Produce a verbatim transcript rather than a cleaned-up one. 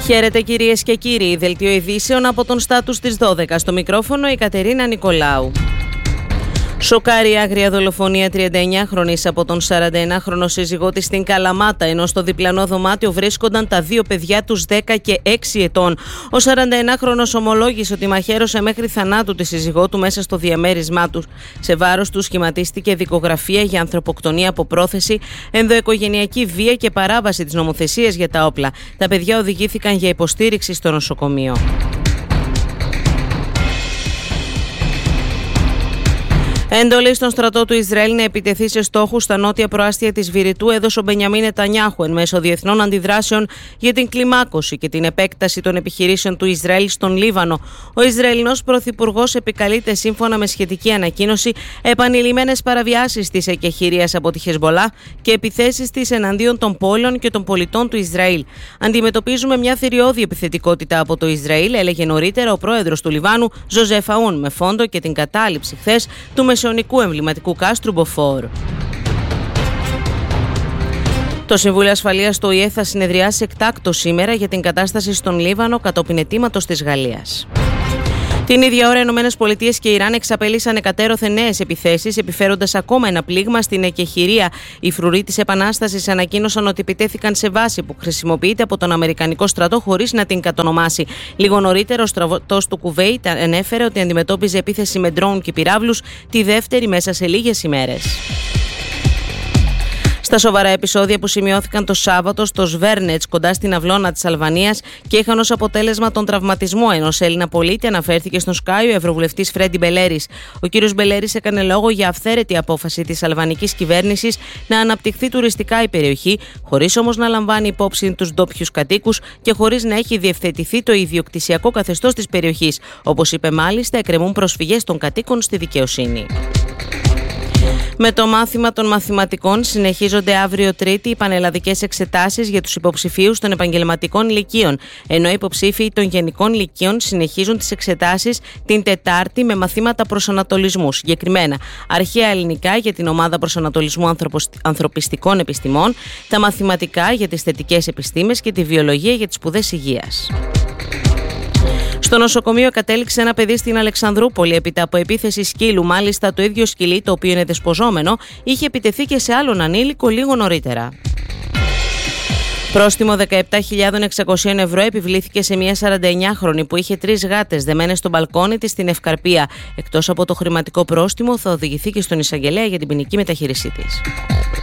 Χαίρετε κυρίες και κύριοι, δελτίο ειδήσεων από τον Στάτους της δώδεκα. Στο μικρόφωνο η Κατερίνα Νικολάου. Σοκάρει η άγρια δολοφονία τριανταεννιάχρονης από τον σαρανταεννάχρονο σύζυγό της στην Καλαμάτα, ενώ στο διπλανό δωμάτιο βρίσκονταν τα δύο παιδιά τους δέκα και έξι ετών. Ο σαρανταεννάχρονος ομολόγησε ότι μαχαίρωσε μέχρι θανάτου τη σύζυγό του μέσα στο διαμέρισμά του. Σε βάρος του σχηματίστηκε δικογραφία για ανθρωποκτονία από πρόθεση, ενδοοικογενειακή βία και παράβαση της νομοθεσίας για τα όπλα. Τα παιδιά οδηγήθηκαν για υποστήριξη στο νοσοκομείο. Εντολή στον στρατό του Ισραήλ να επιτεθεί σε στόχους στα νότια προάστια της Βηρητού έδωσε ο Μπενιαμίν Νετανιάχου εν μέσω διεθνών αντιδράσεων για την κλιμάκωση και την επέκταση των επιχειρήσεων του Ισραήλ στον Λίβανο. Ο Ισραηλινός πρωθυπουργός επικαλείται, σύμφωνα με σχετική ανακοίνωση, επανειλημμένες παραβιάσεις της εκεχηρίας από τη Χεσμολάχ και επιθέσεις της εναντίον των πόλεων και των πολιτών του Ισραήλ. Αντιμετωπίζουμε μια θηριώδη επιθετικότητα από το Ισραήλ, έλεγε νωρίτερα ο πρόεδρος του Λιβάνου, Ζωζεφ Αούν, με φόντο και την κατάληψη χθες του μεσαιωνικού εμβληματικού κάστρου Μποφόρ. Το Συμβούλιο Ασφαλείας του Ο Η Ε θα συνεδριάσει εκτάκτως σήμερα για την κατάσταση στον Λίβανο κατόπιν αιτήματος της Γαλλίας. Την ίδια ώρα, οι Ηνωμένες Πολιτείες και Ιράν εξαπέλυσαν εκατέρωθεν νέες επιθέσεις, επιφέροντας ακόμα ένα πλήγμα στην εκεχηρία. Οι φρουροί της Επανάστασης ανακοίνωσαν ότι επιτέθηκαν σε βάση που χρησιμοποιείται από τον Αμερικανικό στρατό χωρίς να την κατονομάσει. Λίγο νωρίτερα, ο στρατός του Κουβέιτ ανέφερε ότι αντιμετώπιζε επίθεση με ντρόουν και πυράβλους, τη δεύτερη μέσα σε λίγες ημέρες. Στα σοβαρά επεισόδια που σημειώθηκαν το Σάββατο στο Σβέρνετς, κοντά στην αυλώνα της Αλβανίας και είχαν ως αποτέλεσμα τον τραυματισμό ενός Έλληνα πολίτη, αναφέρθηκε στον Sky ο Ευρωβουλευτής Φρέντι Μπελέρης. Ο κ. Μπελέρης έκανε λόγο για αυθαίρετη απόφαση της αλβανικής κυβέρνησης να αναπτυχθεί τουριστικά η περιοχή, χωρίς όμως να λαμβάνει υπόψη τους ντόπιους κατοίκους και χωρίς να έχει διευθετηθεί το ιδιοκτησιακό καθεστώς της περιοχής. Όπως είπε μάλιστα, εκκρεμούν προσφυγές των κατοίκων στη δικαιοσύνη. Με το μάθημα των μαθηματικών συνεχίζονται αύριο Τρίτη οι πανελλαδικές εξετάσεις για τους υποψηφίους των επαγγελματικών λυκείων, ενώ οι υποψήφοι των γενικών λυκείων συνεχίζουν τις εξετάσεις την Τετάρτη με μαθήματα προσανατολισμού. Συγκεκριμένα, αρχαία ελληνικά για την ομάδα προσανατολισμού ανθρωπιστικών επιστημών, τα μαθηματικά για τις θετικές επιστήμες και τη βιολογία για τις σπουδές υγείας. Στο νοσοκομείο κατέληξε ένα παιδί στην Αλεξανδρούπολη έπειτα από επίθεση σκύλου. Μάλιστα, το ίδιο σκυλί, το οποίο είναι δεσποζόμενο, είχε επιτεθεί και σε άλλον ανήλικο λίγο νωρίτερα. Πρόστιμο δεκαεπτά χιλιάδες εξακόσια ευρώ επιβλήθηκε σε μια σαρανταεννιάχρονη που είχε τρεις γάτες δεμένες στο μπαλκόνι της στην Ευκαρπία. Εκτός από το χρηματικό πρόστιμο, θα οδηγηθεί και στον εισαγγελέα για την ποινική μεταχείρισή της.